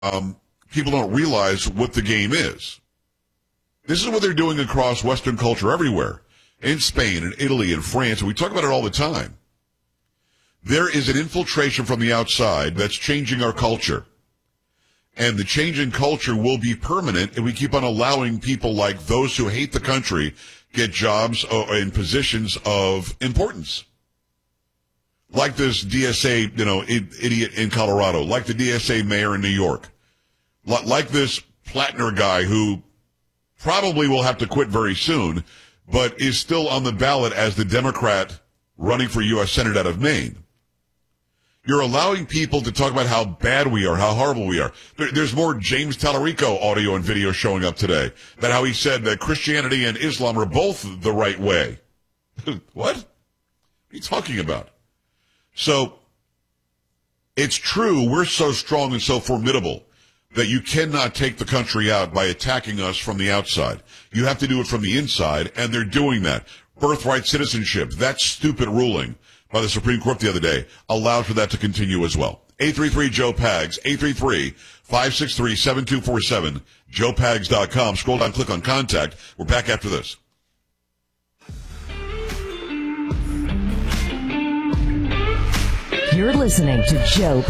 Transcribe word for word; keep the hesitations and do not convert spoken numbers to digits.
um, people don't realize what the game is. This is what they're doing across Western culture everywhere. In Spain and Italy and France, and we talk about it all the time. There is an infiltration from the outside that's changing our culture. And the change in culture will be permanent if we keep on allowing people like those who hate the country get jobs in positions of importance. Like this D S A, you know, idiot in Colorado, like the D S A mayor in New York, like this Plattner guy who probably will have to quit very soon, but is still on the ballot as the Democrat running for U S Senate out of Maine. You're allowing people to talk about how bad we are, how horrible we are. There, there's more James Tallarico audio and video showing up today about how he said that Christianity and Islam are both the right way. What? What are you talking about? So, it's true, we're so strong and so formidable that you cannot take the country out by attacking us from the outside. You have to do it from the inside, and they're doing that. Birthright citizenship, that stupid ruling by the Supreme Court the other day allowed for that to continue as well. eight three three Joe Pags, eight three three, five six three, seven two four seven, joe pags dot com. Scroll down, click on contact. We're back after this. You're listening to Joe